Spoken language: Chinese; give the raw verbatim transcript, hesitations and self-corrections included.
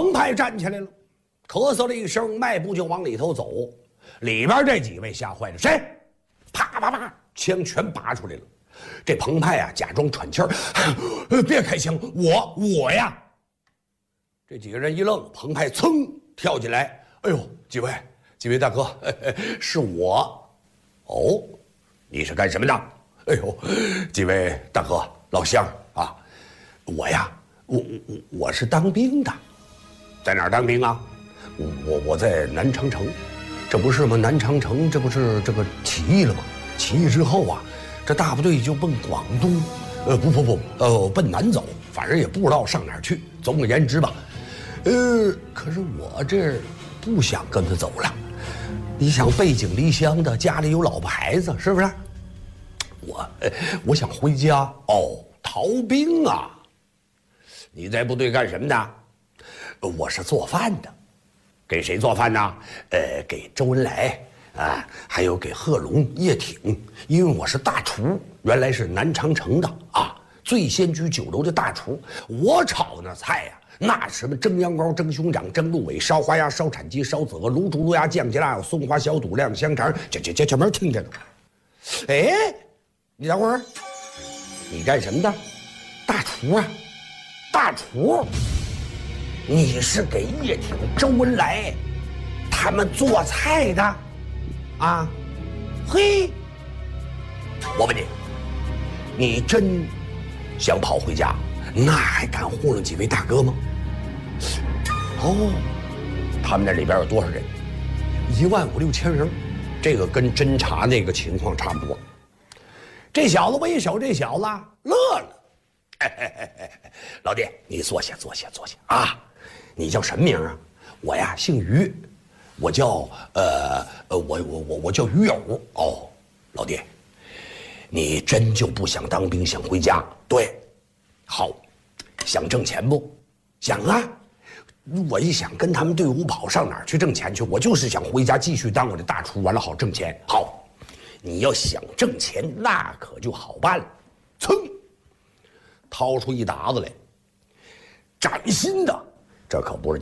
彭湃站起来了，咳嗽了一声，迈步就往里头走。里边这几位吓坏了，谁？啪啪啪，枪全拔出来了。这彭湃啊，假装喘气儿，别开枪，我我呀。这几个人一愣，彭湃噌跳进来，哎呦，几位几位大哥，嘿嘿是我。哦，你是干什么的？哎呦，几位大哥老乡啊，我呀，我我我是当兵的，在哪儿当兵啊？我我我在南长城，这不是吗？南长城这不是这个起义了吗？起义之后啊，这大部队就奔广东，呃不不不，呃奔南走，反正也不知道上哪儿去。总而言之吧，呃，可是我这不想跟他走了。你想背井离乡的，家里有老婆孩子，是不是？我我想回家哦，逃兵啊！你在部队干什么的？我是做饭的，给谁做饭呢？呃，给周恩来啊，还有给贺龙、叶挺，因为我是大厨，原来是南长城的啊，醉仙居酒楼的大厨。我炒那菜呀、啊，那什么蒸羊羔、蒸熊掌、蒸鹿尾、烧花鸭、烧产鸡、烧子鹅、卤猪、卤鸭、酱鸡辣、松花小肚、晾香肠，这这这这门听着呢。哎。你等会儿，你干什么的？大厨啊，大厨！你是给叶挺、周恩来他们做菜的啊？嘿，我问你，你真想跑回家？那还敢糊弄几位大哥吗？哦，他们那里边有多少人？一万五六千人，这个跟侦察那个情况差不多。这小子为首，这小子乐了，哎哎哎哎，老弟，你坐下，坐下，坐下啊！你叫什么名啊？我呀，姓于，我叫呃呃，我我我我叫于友。哦，老弟，你真就不想当兵，想回家？对，好，想挣钱不？想啊！我一想跟他们队伍跑，上哪儿去挣钱去？我就是想回家继续当我的大厨，完了好挣钱。好。你要想挣钱，那可就好办了。噌，掏出一沓子来，崭新的，这可不是